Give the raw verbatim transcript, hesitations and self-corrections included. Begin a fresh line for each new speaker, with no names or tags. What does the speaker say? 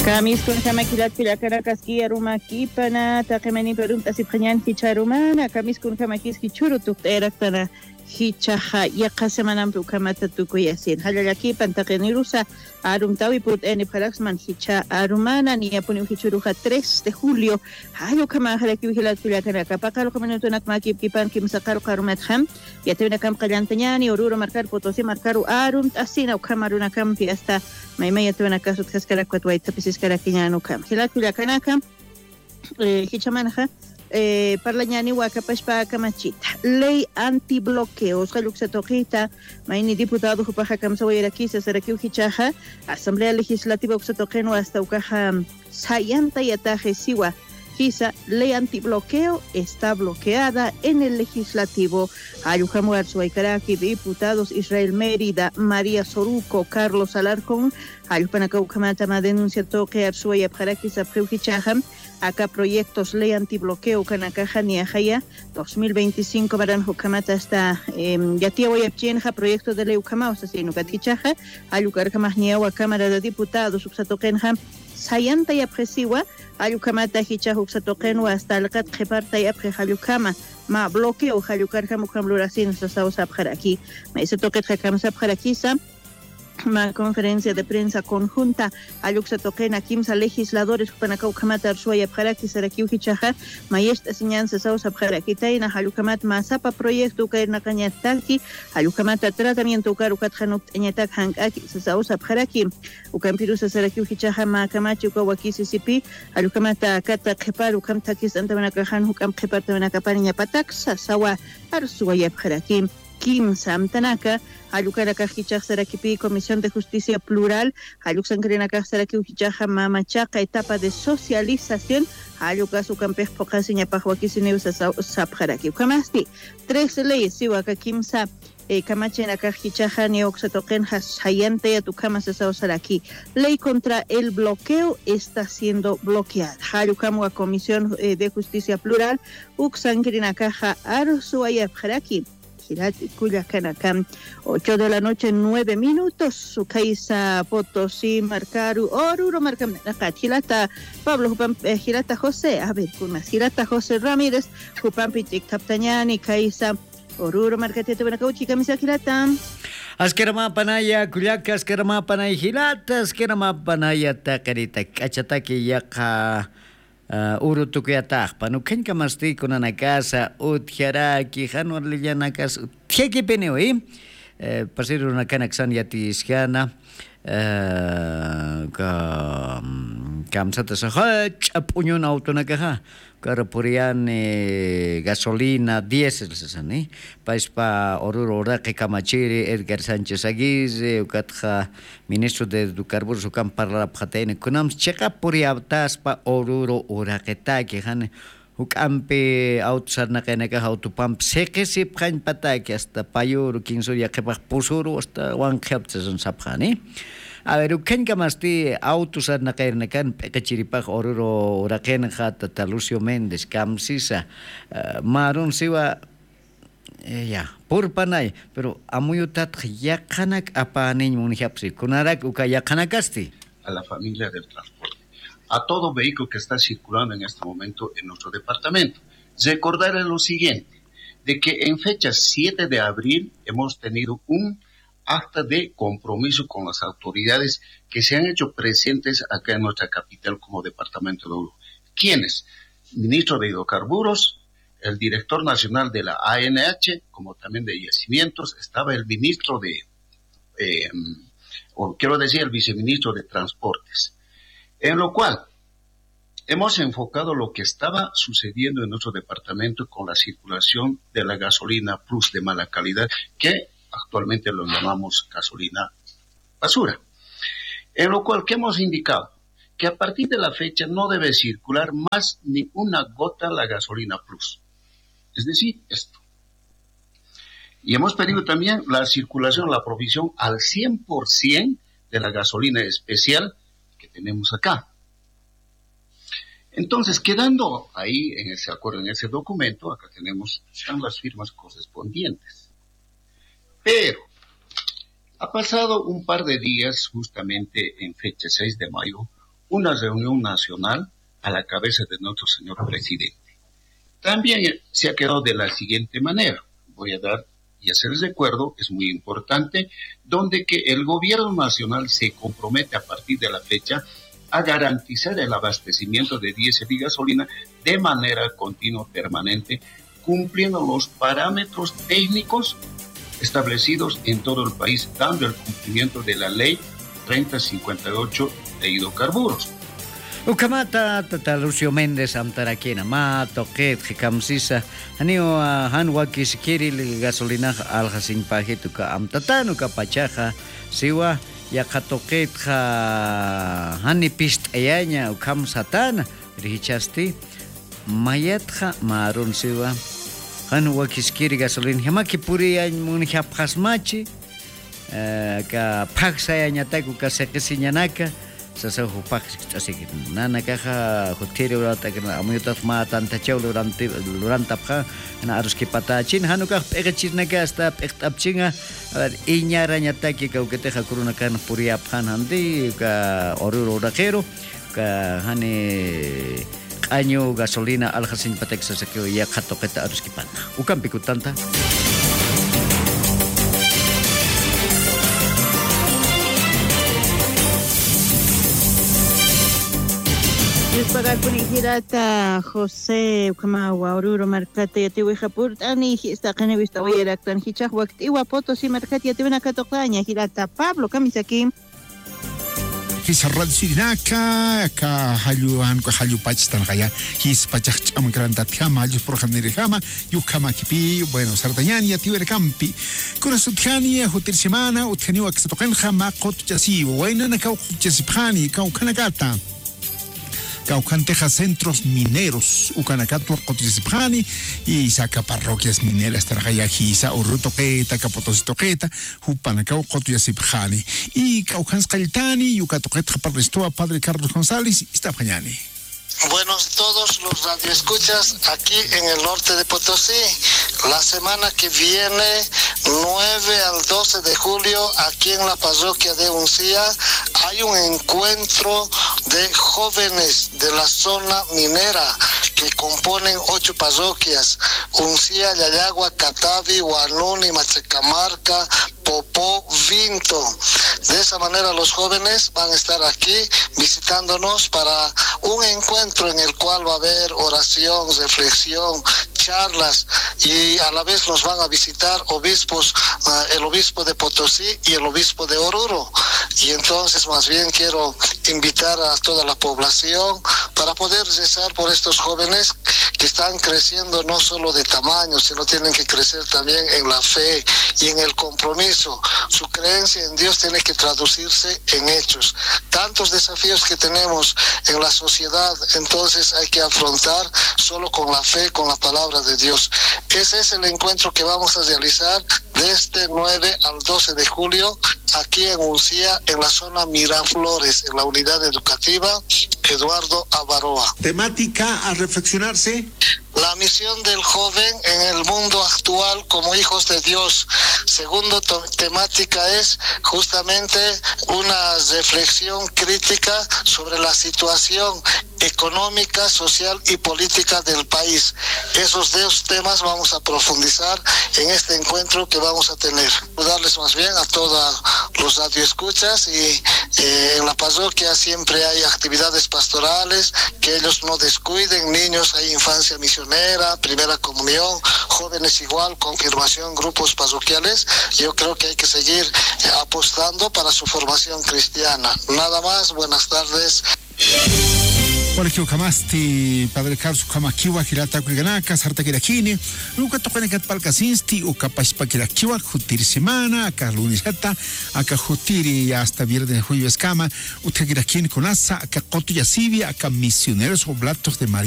Kamis kun kama kilat pila kana kaskia ruma kipana takemani perunta sipkanyan hicharumana kamis kun kama kiski churu tukterak tana hichaha yaqa semanan pukamata tukuyasin halalaki pantakenirusa arum tawi put eni paraxman hicha arumana ni apuni hichuruja tres de julio hayo kama halaki hilat pila kana kapakalo kama tunak makip kipan kim sakaro karumat ham yatuna kam qalantanyani oruro marcar potosi marcaru arum asina ukamaruna kam fiesta maimaya tuna kasut kaskara kwatwai tapisis kara kinyano kam hilat pila kana kam eh hichamanaja Eh, parlañani wakapashpa kamachita ley antibloqueos haluksa toqita maini diputado jupaja kamsawayra kisa sarakiu hichaja asamblea legislativa uksa toqeno hasta ukaja sayanta yataje siwa kisa ley antibloqueo está bloqueada en el legislativo ayujamu arzuaikaraki diputados Israel Mérida María Soruco Carlos Alarcón ayupanaka ukamata ma denuncia toque arzuaya paraki sapreu hichaja acá proyectos ley antibloqueo kanakaja ni ajaya dos mil veinticinco baran hukamata hasta eh, yatia wayapchenja proyecto de ley ukama o sea si no katichaja ayukar kamahniawa cámara de diputados uksatokenja sayanta ya presiwa ayukamata hicha uksatokenwa hasta alqat qeparta ya prejayukama ma bloqueo hayukar kamukhamlurasin sa sa aquí me ese toque kamsa parakisa una conferencia de prensa conjunta ayuxa toquen kimsa legisladores panakau kamata arsuaya paraki saraki uhichaja mayesta enseñanza sausa paraki taina halukamat masapa proyecto kairna kanyataki halukamata tratamiento karu katjanuk enyatak hankaki sausa paraki ukampirusa saraki uhichaja ma kamachi ukawakisi sipi halukamata kata qeparu kamtakis antamanakahan hukam qeparta manakapaninya pataksa sawa arsuaya paraki Kim Samtanaka, Ayukaraka Hichach Sarakipi, Comisión de Justicia Plural, Ayuxankarinaka Saraki Uhichaja Mamachaca, etapa de socialización, Ayukasu Campes Pocasiña Pajuaquisineusa Sapjaraki. Kamasti, tres leyes, Siwaka Kimsa, Kamachenaka Hichaja, Neoxatokenja, Hayante, Atukama Sasao Saraki. Ley contra el bloqueo está siendo bloqueada. Ayukamu a Comisión de Justicia Plural, Uxankarinaka Arsuaya Jaraki. Culiacán, ocho de la noche, nueve minutos, su Sucaiza, Potosí, Marcaru, Oruro, Marcam, Chilata, Pablo, Jupam, Girata José, a ver, con más, Girata José Ramírez, Jupampitic, Taptañani, Caiza, Oruro, Marcatete, Benacauchi, Camisa Girata.
Askerama panaya, Culiaca, Askerama panaya, Girata, Askerama panaya, Tacarita, Cachataki, Yaka. Uh, uru tukuyataq panuken kamasti kunana casa utjaraki hanwar lillana casa utjeki penewi eh pasiru na kanaksan yati iskana eh ka kamsata sa chapuñon auto na kaha karapurian gasolina diesel sasani paispa oruro ora que kamachiri Edgar Sánchez Aguirre ukatja ministro de hidrocarburos ukam parla phatene kunam checa puriabtas pa oruro ora que ta que han ukampe auto na kana ka auto pump seke sip khan pata que hasta payur kinso ya que pa pusuru hasta wan khaptsan saphani a ver uken kamasti autos na kairna kan pekachiripaj oruro uraken khat Talusio Méndez kamsisa marun siwa ya por panay pero amuyutat yakanak apanin munihapsi kunarak ukayakanakasti
a la familia del transporte, a todo vehículo que está circulando en este momento en nuestro departamento. Recordarles lo siguiente, de que en fecha siete de abril hemos tenido un acta de compromiso con las autoridades que se han hecho presentes acá en nuestra capital como departamento de Oruro. ¿Quiénes? Ministro de Hidrocarburos, el director nacional de la A N H, como también de Yacimientos, estaba el ministro de, eh, o quiero decir, el viceministro de Transportes, en lo cual hemos enfocado lo que estaba sucediendo en nuestro departamento con la circulación de la gasolina plus de mala calidad, que actualmente lo llamamos gasolina basura. En lo cual, ¿qué hemos indicado? Que a partir de la fecha no debe circular más ni una gota la gasolina plus. Es decir, esto. Y hemos pedido también la circulación, la provisión al cien por ciento de la gasolina especial que tenemos acá. Entonces, quedando ahí en ese acuerdo, en ese documento, acá tenemos están las firmas correspondientes. Pero ha pasado un par de días, justamente en fecha seis de mayo, una reunión nacional a la cabeza de nuestro señor presidente. También se ha quedado de la siguiente manera. Voy a dar y hacerles recuerdo, es muy importante, donde que el gobierno nacional se compromete a partir de la fecha a garantizar el abastecimiento de diésel y gasolina de manera continua, permanente, cumpliendo los parámetros técnicos establecidos en todo el país, dando el cumplimiento de la ley treinta cincuenta y ocho de hidrocarburos.
Ukamata tata Lucio Méndez amtarakina ma toket hikamsisa anio hanwa kisikiri gasolina alhasin pahituka amtatanu kapachaja siwa yakatoket ha hani pist ayanya ukam satana rihichasti mayatha marun siwa hanwa kisikiri gasolina hamaki puri ay mun hapkhasmachi ka paksayanya taku ka sekesiñanaka sasa hupak asik nana kaha hoteli urata kana amuyutat ma tanta chau luranti lurantapha na harus kipatachin hanuka pegachirna ka hasta pegtapchinga iñaranya taki ka uketeja kuruna kan puriaphan handi ka oruro rakero ka hani año gasolina alhasin patek sasa kyo ya khatoketa harus kipatna ukam pikutanta.
Pagar con Hirata José Ukama Waururo Marcate Yatiwi Japur Ani está que vista hoy era tan hichaj wakti wa poto si Marcate Yatiwi Nakatoqaña Hirata Pablo Kamisaki
Kisarrad Sirinaka ka haluan ko halu pachtan kaya his pachach amgranta tiama halu por jamnere jama yukama kipi bueno sardañan Yatiwi Campi kuna sutjani hotel semana utjani wa ksatoqen jama qot jasi waina nakau jasipani kau kanakata Caucanteja centros mineros, Ucanacatua, Cotisipani, y saca parroquias mineras, Tarayajisa, Urutoqueta, Capotositoqueta, Jupanacao, Cotisipani, y Caucans Caltani, Yucatoqueta, Parrestoa, Padre Carlos González, y Stapanyani.
Buenos todos los radioescuchas aquí en el norte de Potosí. La semana que viene, nueve al doce de julio, aquí en la parroquia de Uncía, hay un encuentro de jóvenes de la zona minera que componen ocho parroquias: Uncía, Yayagua, Catavi, Huanuni, Machecamarca, Popó, Vinto. De esa manera los jóvenes van a estar aquí visitándonos para un encuentro en el cual va a haber oración, reflexión, charlas, y a la vez nos van a visitar obispos, uh, el obispo de Potosí y el obispo de Oruro. Y entonces más bien quiero invitar a toda la población para poder rezar por estos jóvenes que están creciendo no solo de tamaño, sino tienen que crecer también en la fe y en el compromiso. Su creencia en Dios tiene que traducirse en hechos. Tantos desafíos que tenemos en la sociedad, entonces hay que afrontar solo con la fe, con la palabra de Dios. Ese es el encuentro que vamos a realizar de este nueve al doce de julio aquí en Uncía, en la zona Miraflores, en la unidad educativa Eduardo Avaroa.
Temática a reflexionarse.
La misión del joven en el mundo actual como hijos de Dios. Segundo temática es justamente una reflexión crítica sobre la situación económica, social y política del país. Esos dos temas vamos a profundizar en este encuentro que vamos a tener. Darles más bien a todos los radioescuchas y eh, en la parroquia siempre hay actividades pastorales, que ellos no descuiden, niños, hay infancia misionera, primera comunión, jóvenes igual, confirmación, grupos parroquiales. Yo creo que hay que seguir eh, apostando para su formación cristiana. Nada más, buenas tardes.
Colegio Kamasti, Padre Carlos Kamakiwa, Hirata Kuganaka, Sarta Kirakini, nunca tocan en Palcasinsti, o capaz para Kirakiwa, Jutiri Semana, acá lunes hasta, acá Jutiri hasta viernes, julio escama, Utekirakini con asa, acá Coto Yasivia, acá misioneros oblatos de María.